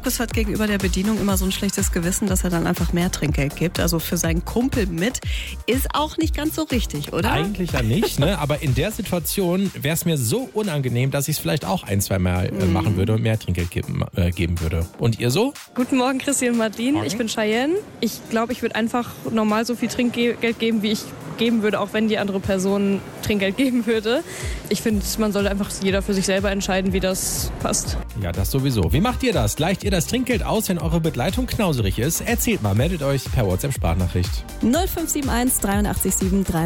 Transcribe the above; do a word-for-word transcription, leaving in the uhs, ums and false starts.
Markus hat gegenüber der Bedienung immer so ein schlechtes Gewissen, dass er dann einfach mehr Trinkgeld gibt. Also für seinen Kumpel mit ist auch nicht ganz so richtig, oder? Eigentlich ja nicht, ne? Aber in der Situation wäre es mir so unangenehm, dass ich es vielleicht auch ein, zwei Mal äh, machen würde und mehr Trinkgeld geben, äh, geben würde. Und ihr so? Guten Morgen, Christi und Madeline. Morgen. Ich bin Cheyenne. Ich glaube, ich würde einfach normal so viel Trinkgeld geben, wie ich geben würde, auch wenn die andere Person Trinkgeld geben würde. Ich finde, man sollte einfach jeder für sich selber entscheiden, wie das passt. Ja, das sowieso. Wie macht ihr das? Gleicht ihr das Trinkgeld aus, wenn eure Begleitung knauserig ist? Erzählt mal, meldet euch per WhatsApp-Sprachnachricht. null fünf sieben eins, drei acht sieben, drei